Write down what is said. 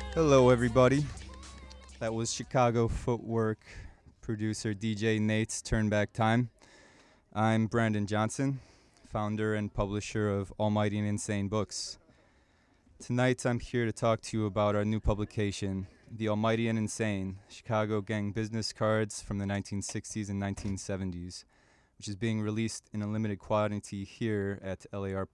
Hello, everybody. That was Chicago Footwork producer DJ Nate's Turn Back Time. I'm Brandon Johnson, founder and publisher of Almighty and Insane Books. Tonight, I'm here to talk to you about our new publication, The Almighty and Insane Chicago Gang Business Cards from the 1960s and 1970s, which is being released in a limited quantity here at LAR